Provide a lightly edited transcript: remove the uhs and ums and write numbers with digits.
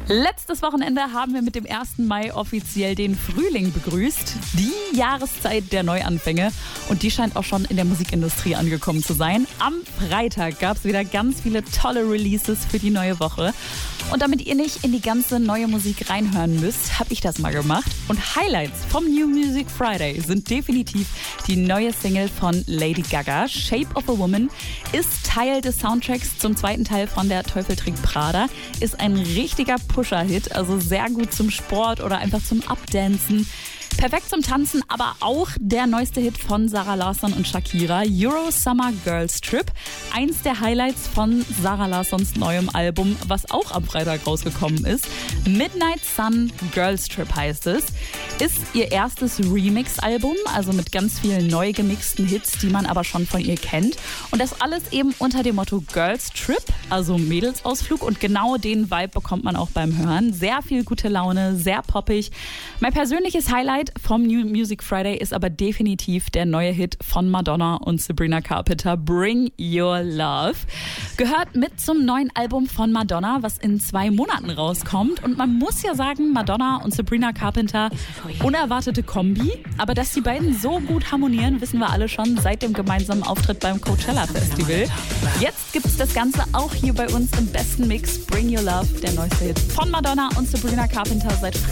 Letztes Wochenende haben wir mit dem 1. Mai offiziell den Frühling begrüßt. Die Jahreszeit der Neuanfänge. Und die scheint auch schon in der Musikindustrie angekommen zu sein. Am Freitag gab es wieder ganz viele tolle Releases für die neue Woche. Und damit ihr nicht in die ganze neue Musik reinhören müsst, habe ich das mal gemacht. Und Highlights vom New Music Friday sind definitiv die neue Single von Lady Gaga. Shape of a Woman ist Teil des Soundtracks zum zweiten Teil von Der Teufel trägt Prada. Ist ein richtiger Pusher-Hit, also sehr gut zum Sport oder einfach zum Abdancen. Perfekt zum Tanzen, aber auch der neueste Hit von Zara Larsson und Shakira, Euro Summer Girls Trip. Eins der Highlights von Zara Larssons neuem Album, was auch am Freitag rausgekommen ist. Midnight Sun Girls Trip heißt es. Ist ihr erstes Remix-Album, also mit ganz vielen neu gemixten Hits, die man aber schon von ihr kennt. Und das alles eben unter dem Motto Girls Trip, also Mädelsausflug. Und genau den Vibe bekommt man auch beim Hören. Sehr viel gute Laune, sehr poppig. Mein persönliches Highlight vom New Music Friday ist aber definitiv der neue Hit von Madonna und Sabrina Carpenter, Bring Your Love. Gehört mit zum neuen Album von Madonna, was in 2 Monaten rauskommt. Und man muss ja sagen, Madonna und Sabrina Carpenter, unerwartete Kombi. Aber dass die beiden so gut harmonieren, wissen wir alle schon seit dem gemeinsamen Auftritt beim Coachella Festival. Jetzt gibt es das Ganze auch hier bei uns im besten Mix. Bring Your Love, der neueste Hit von Madonna und Sabrina Carpenter seit